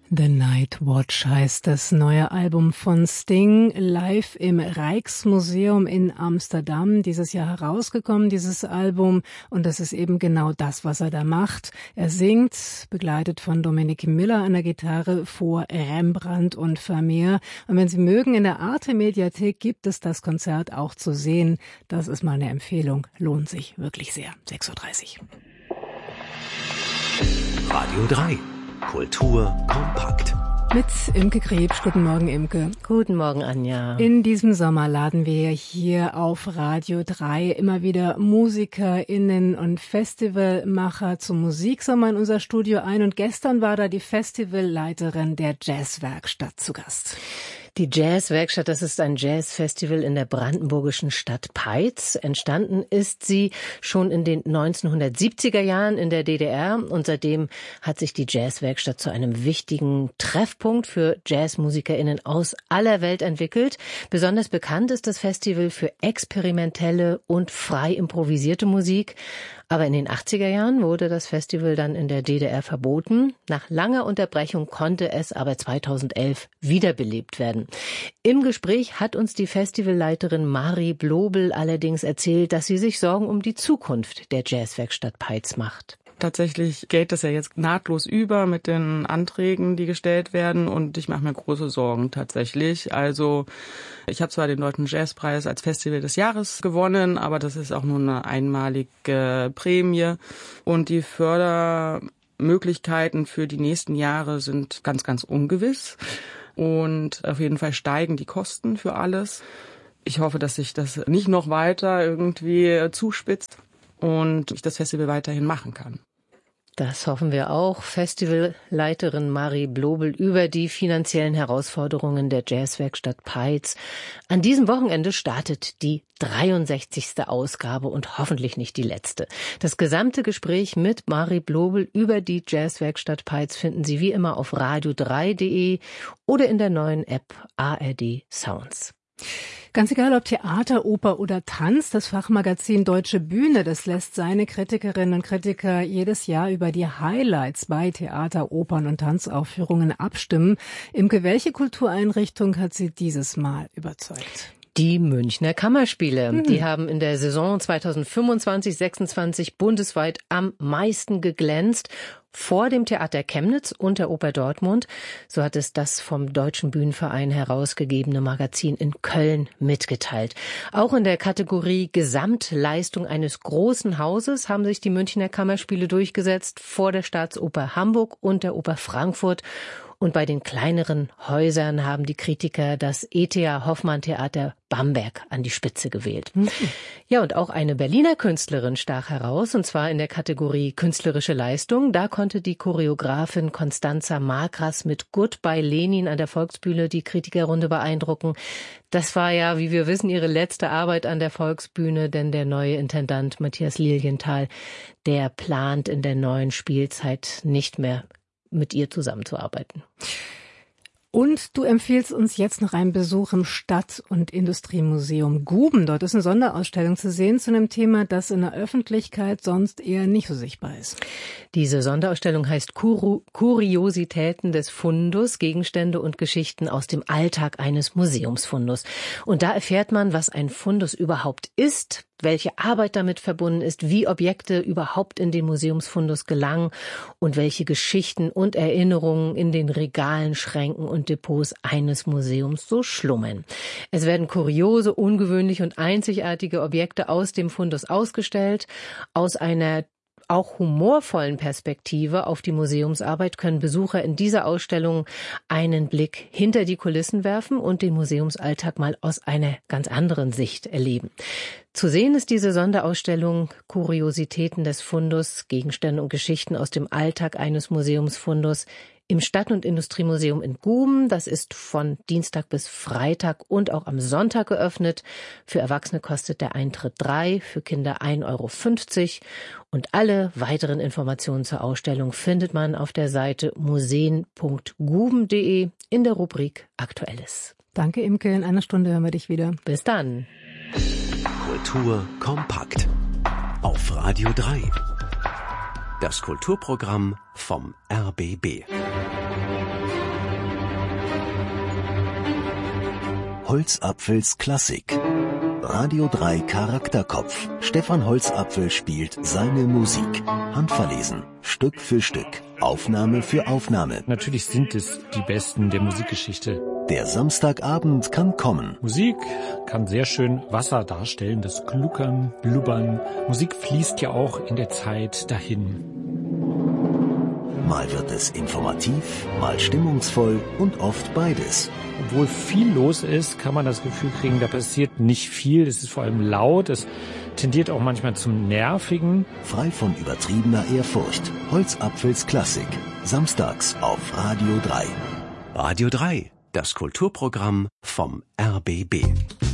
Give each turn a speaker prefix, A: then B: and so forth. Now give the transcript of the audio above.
A: The Night Watch heißt das neue Album von Sting, live im Rijksmuseum in Amsterdam, dieses Jahr herausgekommen, dieses Album. Und das ist eben genau das, was er da macht. Er singt, begleitet von Dominic Miller an der Gitarre, vor Rembrandt und Vermeer. Und wenn Sie mögen, in der Arte-Mediathek gibt es das Konzert auch zu sehen. Das ist mal eine Empfehlung, lohnt sich wirklich sehr. 6.30 Uhr.
B: Radio 3. Kultur kompakt.
A: Mit Imke Krebsch. Guten Morgen, Imke.
C: Guten Morgen, Anja.
A: In diesem Sommer laden wir hier auf Radio 3 immer wieder MusikerInnen und Festivalmacher zum Musiksommer in unser Studio ein. Und gestern war da die Festivalleiterin der Jazzwerkstatt zu Gast.
C: Die Jazzwerkstatt, das ist ein Jazzfestival in der brandenburgischen Stadt Peitz. Entstanden ist sie schon in den 1970er Jahren in der DDR und seitdem hat sich die Jazzwerkstatt zu einem wichtigen Treffpunkt für JazzmusikerInnen aus aller Welt entwickelt. Besonders bekannt ist das Festival für experimentelle und frei improvisierte Musik. Aber in den 80er Jahren wurde das Festival dann in der DDR verboten. Nach langer Unterbrechung konnte es aber 2011 wiederbelebt werden. Im Gespräch hat uns die Festivalleiterin Mari Blobel allerdings erzählt, dass sie sich Sorgen um die Zukunft der Jazzwerkstatt Peitz macht.
D: Tatsächlich geht das ja jetzt nahtlos über mit den Anträgen, die gestellt werden, und ich mache mir große Sorgen tatsächlich. Also ich habe zwar den Deutschen Jazzpreis als Festival des Jahres gewonnen, aber das ist auch nur eine einmalige Prämie und die Fördermöglichkeiten für die nächsten Jahre sind ganz, ganz ungewiss und auf jeden Fall steigen die Kosten für alles. Ich hoffe, dass sich das nicht noch weiter irgendwie zuspitzt und ich das Festival weiterhin machen kann.
C: Das hoffen wir auch. Festivalleiterin Mari Blobel über die finanziellen Herausforderungen der Jazzwerkstatt Peitz. An diesem Wochenende startet die 63. Ausgabe und hoffentlich nicht die letzte. Das gesamte Gespräch mit Mari Blobel über die Jazzwerkstatt Peitz finden Sie wie immer auf radio3.de oder in der neuen App ARD Sounds.
A: Ganz egal, ob Theater, Oper oder Tanz, das Fachmagazin Deutsche Bühne, das lässt seine Kritikerinnen und Kritiker jedes Jahr über die Highlights bei Theater, Opern und Tanzaufführungen abstimmen. Imke, welche Kultureinrichtung hat Sie dieses Mal überzeugt?
C: Die Münchner Kammerspiele. Die haben in der Saison 2025/26 bundesweit am meisten geglänzt. Vor dem Theater Chemnitz und der Oper Dortmund. So hat es das vom Deutschen Bühnenverein herausgegebene Magazin in Köln mitgeteilt. Auch in der Kategorie Gesamtleistung eines großen Hauses haben sich die Münchner Kammerspiele durchgesetzt, vor der Staatsoper Hamburg und der Oper Frankfurt. Und bei den kleineren Häusern haben die Kritiker das ETH Hoffmann Theater Bamberg an die Spitze gewählt. Ja, und auch eine Berliner Künstlerin stach heraus, und zwar in der Kategorie künstlerische Leistung. Da konnte die Choreografin Constanza Makras mit Goodbye Lenin an der Volksbühne die Kritikerrunde beeindrucken. Das war ja, wie wir wissen, ihre letzte Arbeit an der Volksbühne, denn der neue Intendant Matthias Lilienthal, der plant in der neuen Spielzeit nicht mehr mit ihr zusammenzuarbeiten.
A: Und du empfiehlst uns jetzt noch einen Besuch im Stadt- und Industriemuseum Guben. Dort ist eine Sonderausstellung zu sehen zu einem Thema, das in der Öffentlichkeit sonst eher nicht so sichtbar ist.
C: Diese Sonderausstellung heißt Kuriositäten des Fundus, Gegenstände und Geschichten aus dem Alltag eines Museumsfundus. Und da erfährt man, was ein Fundus überhaupt ist, welche Arbeit damit verbunden ist, wie Objekte überhaupt in den Museumsfundus gelangen und welche Geschichten und Erinnerungen in den Regalen, Schränken und Depots eines Museums so schlummern. Es werden kuriose, ungewöhnliche und einzigartige Objekte aus dem Fundus ausgestellt. Aus einer auch humorvollen Perspektive auf die Museumsarbeit können Besucher in dieser Ausstellung einen Blick hinter die Kulissen werfen und den Museumsalltag mal aus einer ganz anderen Sicht erleben. Zu sehen ist diese Sonderausstellung Kuriositäten des Fundus, Gegenstände und Geschichten aus dem Alltag eines Museumsfundus im Stadt- und Industriemuseum in Guben. Das ist von Dienstag bis Freitag und auch am Sonntag geöffnet. Für Erwachsene kostet der Eintritt 3, für Kinder 1,50 € und alle weiteren Informationen zur Ausstellung findet man auf der Seite museen.guben.de in der Rubrik Aktuelles.
A: Danke, Imke. In einer Stunde hören wir dich wieder.
C: Bis dann.
B: Kultur kompakt. Auf Radio 3. Das Kulturprogramm vom RBB. Holzapfels Klassik. Radio 3 Charakterkopf. Stefan Holzapfel spielt seine Musik. Handverlesen, Stück für Stück, Aufnahme für Aufnahme.
E: Natürlich sind es die Besten der Musikgeschichte.
B: Der Samstagabend kann kommen.
E: Musik kann sehr schön Wasser darstellen, das Gluckern, Blubbern. Musik fließt ja auch in der Zeit dahin.
B: Mal wird es informativ, mal stimmungsvoll und oft beides.
E: Obwohl viel los ist, kann man das Gefühl kriegen, da passiert nicht viel. Es ist vor allem laut, es tendiert auch manchmal zum Nervigen.
B: Frei von übertriebener Ehrfurcht. Holzapfels Klassik. Samstags auf Radio 3. Radio 3, das Kulturprogramm vom RBB.